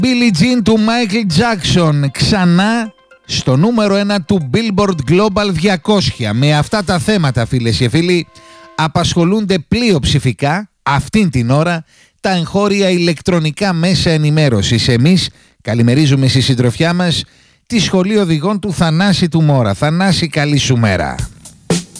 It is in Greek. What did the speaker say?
Billie Jean του Michael Jackson ξανά στο νούμερο 1 του Billboard Global 200. Με αυτά τα θέματα, φίλες και φίλοι, απασχολούνται πλειοψηφικά αυτήν την ώρα τα εγχώρια ηλεκτρονικά μέσα ενημέρωσης. Εμείς καλημερίζουμε στη συντροφιά μας τη Σχολή Οδηγών του Θανάση του Μόρα. Θανάση, καλή σου μέρα.